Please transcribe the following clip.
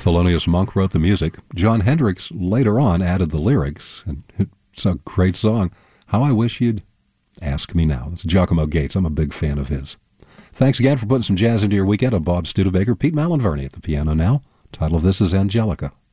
Thelonious Monk wrote the music. Jon Hendricks later on added the lyrics, and it's a great song. How I Wish You'd Ask Me Now. It's Giacomo Gates. I'm a big fan of his. Thanks again for putting some jazz into your weekend. I'm Bob Studebaker. Pete Malinverni at the piano now. Title of this is Angelica.